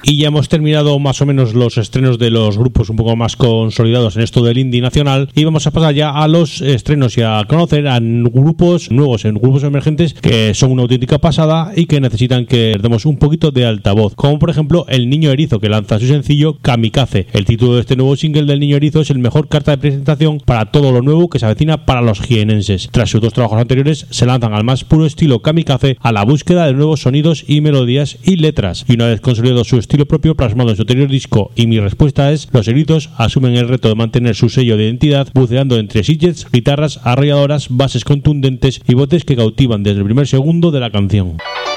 Y ya hemos terminado más o menos los estrenos de los grupos un poco más consolidados en esto del indie nacional, y vamos a pasar ya a los estrenos y a conocer a grupos nuevos, en grupos emergentes que son una auténtica pasada y que necesitan que les demos un poquito de altavoz, como por ejemplo El Niño Erizo, que lanza su sencillo Kamikaze. El título de este nuevo single del Niño Erizo es el mejor carta de presentación para todo lo nuevo que se avecina para los jienenses. Tras sus dos trabajos anteriores, se lanzan al más puro estilo Kamikaze a la búsqueda de nuevos sonidos y melodías y letras, y una vez consolidado su estilo propio plasmado en su anterior disco Y mi respuesta es, los Erizos asumen el reto de mantener su sello de identidad buceando entre sitges, guitarras arrolladoras, bases contundentes y voces que cautivan desde el primer segundo de la canción.